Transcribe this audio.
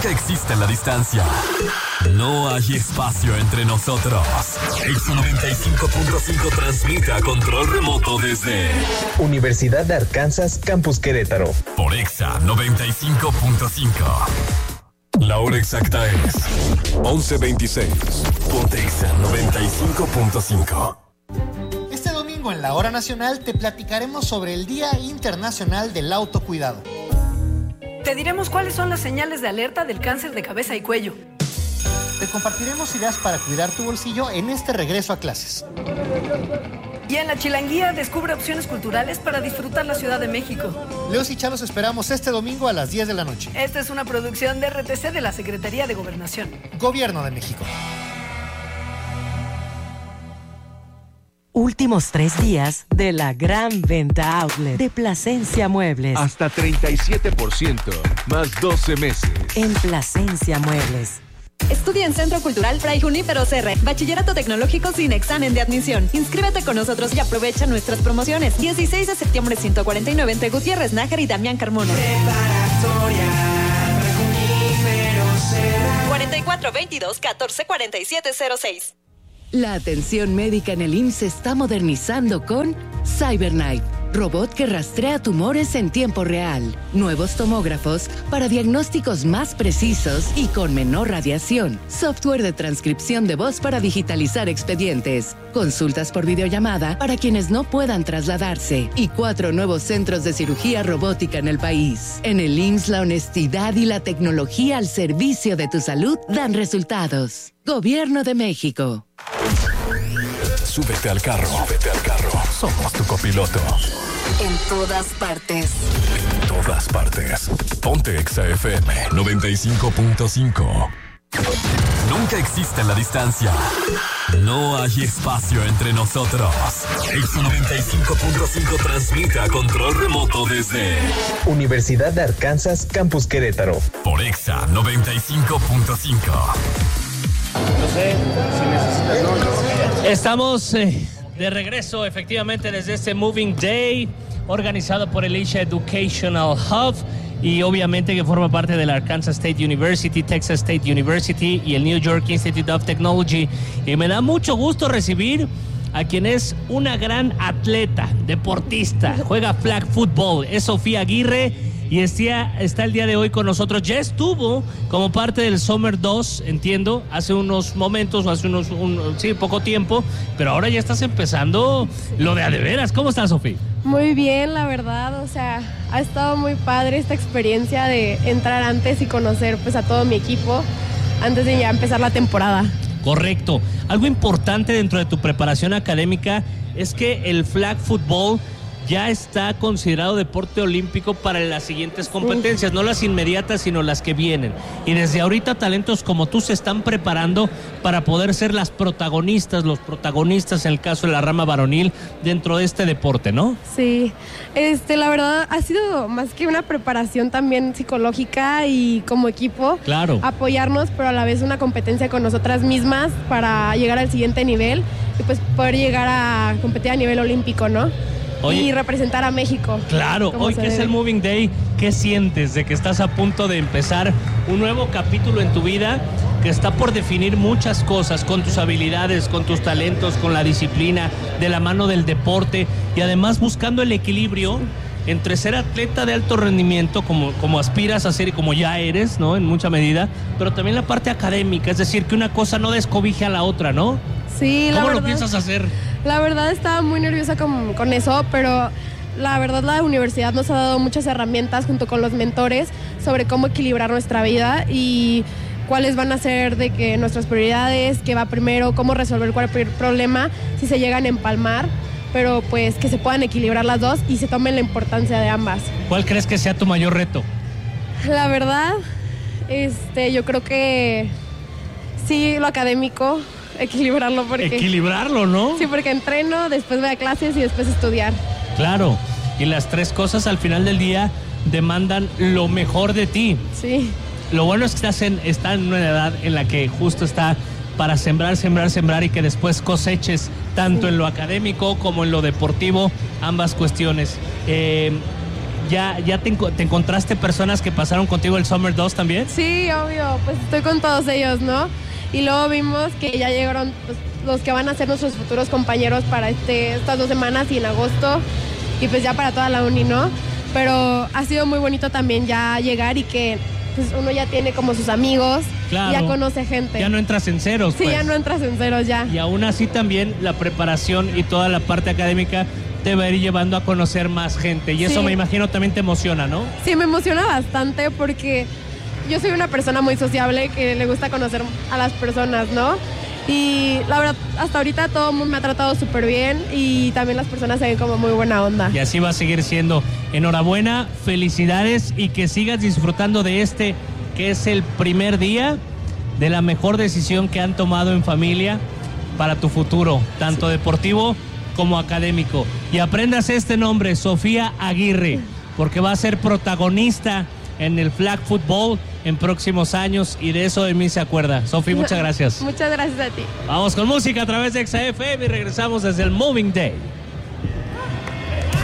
Nunca existe la distancia. No hay espacio entre nosotros. Exa 95.5 transmite a control remoto desde Universidad de Arkansas, Campus Querétaro. Por Exa 95.5. La hora exacta es 11:26. Ponte Exa 95.5. Este domingo en la Hora Nacional te platicaremos sobre el Día Internacional del Autocuidado. Te diremos cuáles son las señales de alerta del cáncer de cabeza y cuello. Te compartiremos ideas para cuidar tu bolsillo en este regreso a clases. Y en la Chilanguía descubre opciones culturales para disfrutar la Ciudad de México. Leos y Chalos esperamos este domingo a las 10 de la noche. Esta es una producción de RTC de la Secretaría de Gobernación. Gobierno de México. Últimos 3 días de la gran venta outlet de Plasencia Muebles. Hasta 37%, más 12 meses. En Plasencia Muebles. Estudia en Centro Cultural Fray Junípero Serra, Bachillerato Tecnológico sin examen de admisión. Inscríbete con nosotros y aprovecha nuestras promociones. 16 de septiembre 149 entre Gutiérrez Nájar y Damián Carmona. Preparatoria Junípero Serra. 44 22 14 47 06. La atención médica en el IMSS se está modernizando con CyberKnife, robot que rastrea tumores en tiempo real. Nuevos tomógrafos para diagnósticos más precisos y con menor radiación. Software de transcripción de voz para digitalizar expedientes. Consultas por videollamada para quienes no puedan trasladarse. Y 4 nuevos centros de cirugía robótica en el país. En el IMSS, la honestidad y la tecnología al servicio de tu salud dan resultados. Gobierno de México. Súbete al carro. Súbete al carro. Somos tu copiloto. En todas partes. En todas partes. Ponte Exa FM 95.5. Nunca existe la distancia. No hay espacio entre nosotros. Exa 95.5 transmite a control remoto desde Universidad de Arkansas, Campus Querétaro. Por Exa 95.5. No sé si necesitas, no. Estamos de regreso efectivamente desde este Moving Day organizado por el Asia Educational Hub y obviamente que forma parte de la Arkansas State University, Texas State University y el New York Institute of Technology. Y me da mucho gusto recibir a quien es una gran atleta, deportista, juega flag football, es Sofía Aguirre. Y está el día de hoy con nosotros. Ya estuvo como parte del Summer 2, entiendo, hace unos momentos, o hace poco tiempo, pero ahora ya estás empezando lo de a de veras. ¿Cómo estás, Sofía? Muy bien, la verdad, o sea, ha estado muy padre esta experiencia de entrar antes y conocer pues a todo mi equipo antes de ya empezar la temporada. Correcto. Algo importante dentro de tu preparación académica es que el flag football ya está considerado deporte olímpico para las siguientes competencias, no las inmediatas, sino las que vienen. Y desde ahorita talentos como tú se están preparando para poder ser los protagonistas en el caso de la rama varonil dentro de este deporte, ¿no? Sí, la verdad ha sido más que una preparación también psicológica y como equipo. Claro. Apoyarnos, pero a la vez una competencia con nosotras mismas para llegar al siguiente nivel y pues poder llegar a competir a nivel olímpico, ¿no? Oye, y representar a México. Claro, hoy que es el Moving Day, ¿qué sientes de que estás a punto de empezar un nuevo capítulo en tu vida que está por definir muchas cosas con tus habilidades, con tus talentos, con la disciplina, de la mano del deporte y además buscando el equilibrio entre ser atleta de alto rendimiento como aspiras a ser y como ya eres, ¿no? En mucha medida, pero también la parte académica, es decir, que una cosa no descobije a la otra, ¿no? Sí, la verdad. ¿Cómo lo piensas hacer? La verdad estaba muy nerviosa con eso, pero la verdad la universidad nos ha dado muchas herramientas junto con los mentores sobre cómo equilibrar nuestra vida y cuáles van a ser de que nuestras prioridades, qué va primero, cómo resolver cualquier problema si se llegan a empalmar, pero pues que se puedan equilibrar las dos y se tomen la importancia de ambas. ¿Cuál crees que sea tu mayor reto? La verdad, yo creo que sí, lo académico. Equilibrarlo porque... Equilibrarlo, ¿no? Sí, porque entreno, después voy a clases y después estudiar. Claro, y las tres cosas al final del día demandan lo mejor de ti. Sí. Lo bueno es que estás en una edad en la que justo está para sembrar y que después coseches tanto en lo académico como en lo deportivo, ambas cuestiones. ¿Ya te encontraste personas que pasaron contigo el Summer 2 también? Sí, obvio, pues estoy con todos ellos, ¿no? Y luego vimos que ya llegaron pues, los que van a ser nuestros futuros compañeros para estas 2 semanas y en agosto, y pues ya para toda la uni, ¿no? Pero ha sido muy bonito también ya llegar y que pues uno ya tiene como sus amigos, claro, ya conoce gente. Ya no entras en ceros. Sí, pues. ya no entras en ceros ya. Y aún así también la preparación y toda la parte académica te va a ir llevando a conocer más gente. Y eso me imagino también te emociona, ¿no? Sí, me emociona bastante porque yo soy una persona muy sociable que le gusta conocer a las personas, ¿no? Y la verdad, hasta ahorita todo el mundo me ha tratado súper bien y también las personas se ven como muy buena onda. Y así va a seguir siendo. Enhorabuena, felicidades y que sigas disfrutando de este, que es el primer día de la mejor decisión que han tomado en familia para tu futuro, tanto deportivo como académico. Y aprendas este nombre, Sofía Aguirre, porque va a ser protagonista en el flag football en próximos años y de eso de mí se acuerda. Sofi, muchas gracias. Muchas gracias a ti. Vamos con música a través de XFM y regresamos desde el Moving Day.